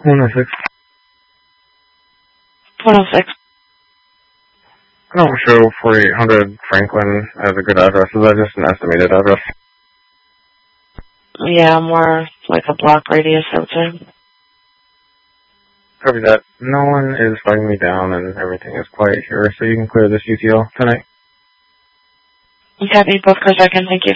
106. 106. I don't show 4800 Franklin as a good address. Is that just an estimated address? Yeah, more like a block radius, I would say. Copy that. No one is flagging me down and everything is quiet here, so you can clear this UTL tonight. Copy, both cars back in, thank you.